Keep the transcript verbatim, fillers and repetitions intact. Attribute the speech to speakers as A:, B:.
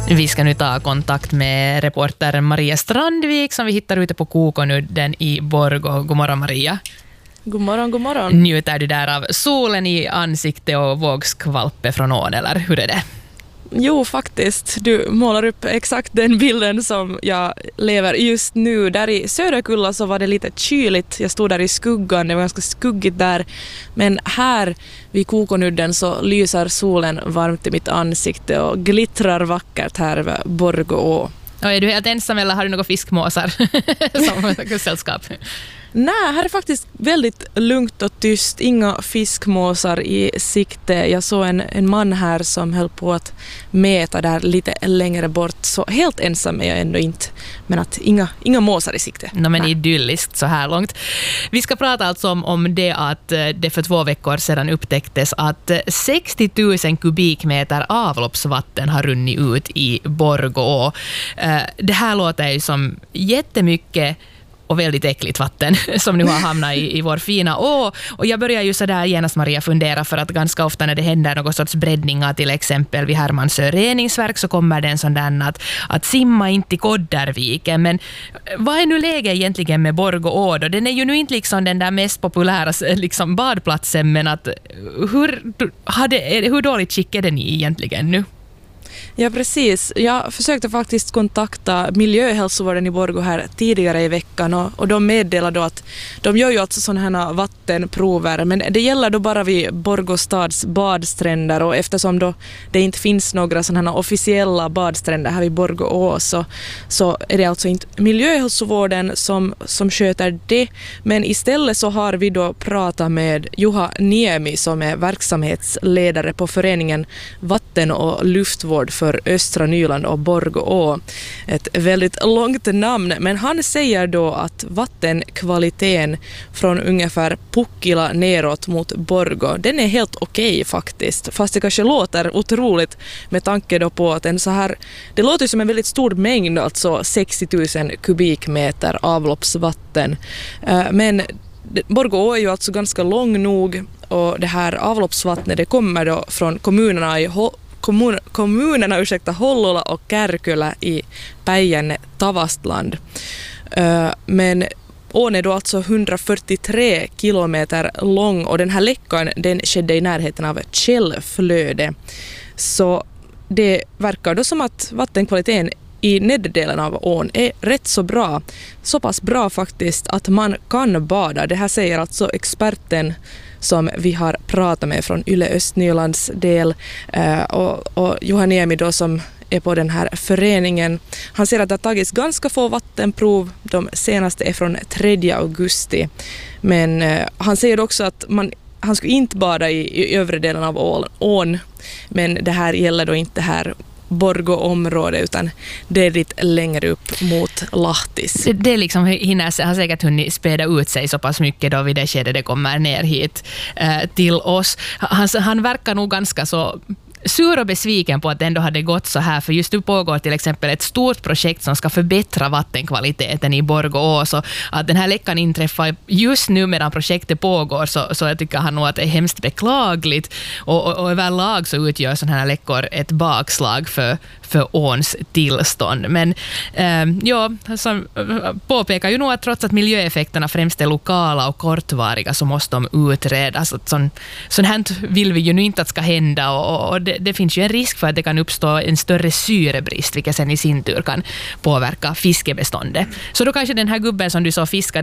A: Vi ska nu ta kontakt med reporter Maria Strandvik som vi hittar ute på Kokonudden i Borgå. God morgon Maria.
B: God morgon, god morgon.
A: Njuter du där av solen i ansikte och vågskvalpe från ån, eller hur är det?
B: Jo, faktiskt. Du målar upp exakt den bilden som jag lever just nu. Där i Söderkulla så var det lite kyligt. Jag stod där i skuggan, det var ganska skuggigt där. Men här vid Kokonudden så lyser solen varmt i mitt ansikte och glittrar vackert här över Borgå.
A: Och är du helt ensam eller har du några fiskmåsar som sällskap?
B: Nej, här är faktiskt väldigt lugnt och tyst. Inga fiskmåsar i sikte. Jag såg en, en man här som höll på att mäta där lite längre bort. Så helt ensam är jag ändå inte. Men att inga, inga måsar i sikte.
A: No, men idylliskt så här långt. Vi ska prata alltså om, om det att det för två veckor sedan upptäcktes att sextio tusen kubikmeter avloppsvatten har runnit ut i Borgå. Det här låter ju som jättemycket och väldigt äckligt vatten som nu har hamnat i, i vår fina å. Och jag börjar ju så där genast, Maria, fundera, för att ganska ofta när det händer någon sorts breddningar, till exempel vid Hermansö reningsverk, så kommer det en sån där att, att simma inte i Koddarviken. Men vad är nu läget egentligen med Borgå å då? Den är ju nu inte liksom den där mest populära liksom badplatsen, men att hur, hade, hur dåligt skick är den egentligen nu?
B: Ja, precis. Jag försökte faktiskt kontakta miljöhälsovården i Borgå här tidigare i veckan och, och de meddelade då att de gör ju alltså sådana här vattenprover, men det gäller då bara vid Borgå stads badstränder, och eftersom då det inte finns några sådana här officiella badstränder här vid Borgå å så, så är det alltså inte miljöhälsovården som, som sköter det, men istället så har vi då pratat med Juha Niemi som är verksamhetsledare på föreningen Vatten- och luftvård för Östra Nyland och Borgå å. Ett väldigt långt namn, men han säger då att vattenkvaliteten från ungefär Pukkila neråt mot Borgå, den är helt okej faktiskt. Fast det kanske låter otroligt med tanke då på att en så här, det låter som en väldigt stor mängd, alltså sextio tusen kubikmeter avloppsvatten. Men Borgå å är ju alltså ganska lång nog, och det här avloppsvattnet det kommer då från kommunerna i Kommun, kommunerna ursäkta, Hollola och Kärkölä i Päijänne Tavastland. Uh, men ån är då alltså hundrafyrtiotre kilometer lång, och den här läckan den skedde i närheten av källflöde. Så det verkar då som att vattenkvaliteten i nedre delen av ån är rätt så bra. Så pass bra faktiskt att man kan bada. Det här säger alltså experten som vi har pratat med från Yle Östnylands del, uh, och, och Juha Niemi då som är på den här föreningen. Han säger att det har tagits ganska få vattenprov. De senaste är från tredje augusti. Men uh, han säger också att man, han skulle inte bada i, i övre delen av ån, ån, men det här gäller då inte här Borgå-område, utan det är lite längre upp mot Lahtis.
A: Det, det liksom hinner, har säkert hunnit späda ut sig så pass mycket då vid det skedet det kommer ner hit eh, till oss. Han, han verkar nog ganska så sur och besviken på att det ändå hade gått så här, för just nu pågår till exempel ett stort projekt som ska förbättra vattenkvaliteten i Borgå å, så att den här läckan inträffar just nu medan projektet pågår, så, så jag tycker han nog att det är hemskt beklagligt, och, och, och överlag så utgör sådana här läckor ett bakslag för, för åns tillstånd. Men eh, ja, som påpekar ju nog att trots att miljöeffekterna främst är lokala och kortvariga så måste de utredas. Sånt så här vill vi ju nu inte att ska hända, och, och det, det finns ju en risk för att det kan uppstå en större syrebrist, vilket sen i sin tur kan påverka fiskebeståndet. Så då kanske den här gubben som du sa fiskar